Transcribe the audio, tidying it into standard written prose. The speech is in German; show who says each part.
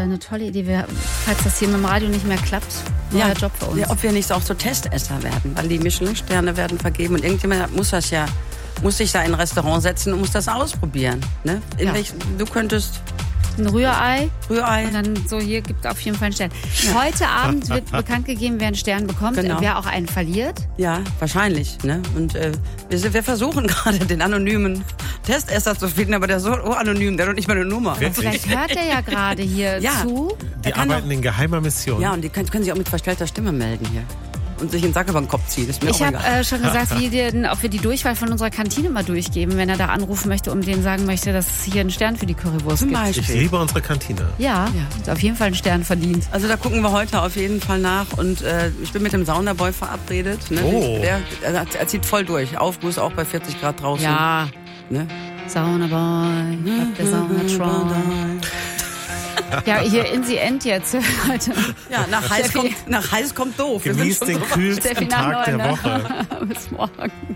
Speaker 1: eine tolle Idee. Falls das hier mit dem Radio nicht mehr klappt, neuer Job für uns.
Speaker 2: Ja, ob wir nicht auch so Testesser werden, weil die Michelin-Sterne werden vergeben und irgendjemand muss sich da in ein Restaurant setzen und muss das ausprobieren. Ne? Du könntest...
Speaker 1: Ein Rührei.
Speaker 2: Und
Speaker 1: dann so, hier gibt es auf jeden Fall einen Stern. Ja. Heute Abend wird bekannt gegeben, wer einen Stern bekommt, wer auch einen verliert.
Speaker 2: Ja, wahrscheinlich. Ne? Und wir versuchen gerade den anonymen Testesser zu finden, aber der ist so anonym, der hat doch nicht mal eine Nummer.
Speaker 1: Vielleicht hört er ja gerade hier zu.
Speaker 3: Die arbeiten in geheimer Mission.
Speaker 2: Ja, und die können sich auch mit verstellter Stimme melden hier. Und sich einen Sack über den Kopf ziehen.
Speaker 1: Ich habe schon gesagt, ob wir die Durchwahl von unserer Kantine mal durchgeben, wenn er da anrufen möchte, um denen sagen möchte, dass es hier einen Stern für die Currywurst gibt.
Speaker 3: Ich liebe unsere Kantine.
Speaker 1: Ja, ist auf jeden Fall einen Stern verdient.
Speaker 2: Also da gucken wir heute auf jeden Fall nach. Und ich bin mit dem Saunaboy verabredet. Ne?
Speaker 3: Oh.
Speaker 2: Er zieht voll durch. Aufguss auch bei 40 Grad draußen.
Speaker 1: Ja.
Speaker 2: Ne?
Speaker 1: Saunaboy, der Saunatron. Ja, hier in the End jetzt heute.
Speaker 2: Ja, nach heiß kommt doof.
Speaker 3: Genießt den kühlsten Tag der Woche.
Speaker 1: Bis morgen.